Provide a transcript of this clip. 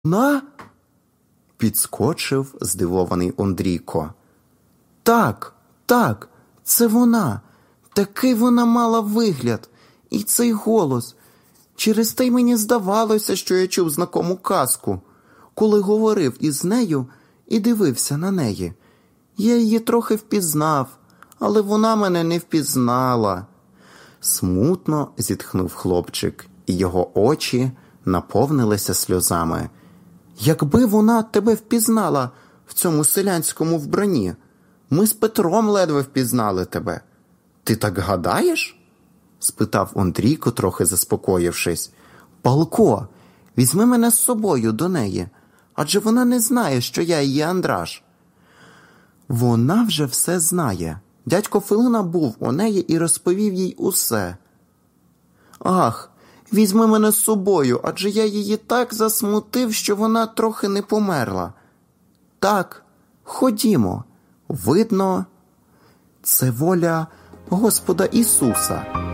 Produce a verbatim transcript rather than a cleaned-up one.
На? Підскочив здивований Ондрійко. Так, так, це вона. Такий вона мала вигляд. І цей голос. Через те й мені здавалося, що я чув знакому казку, коли говорив із нею і дивився на неї. Я її трохи впізнав, але вона мене не впізнала. Смутно зітхнув хлопчик, і його очі наповнилися сльозами. Якби вона тебе впізнала в цьому селянському вбранні, ми з Петром ледве впізнали тебе. Ти так гадаєш? Спитав Ондрійко, трохи заспокоївшись. Палко, візьми мене з собою до неї, адже вона не знає, що я її Андраш. Вона вже все знає. Дядько Филина був у неї і розповів їй усе. Ах, візьми мене з собою, адже я її так засмутив, що вона трохи не померла. Так, ходімо. Видно, це воля Господа Ісуса.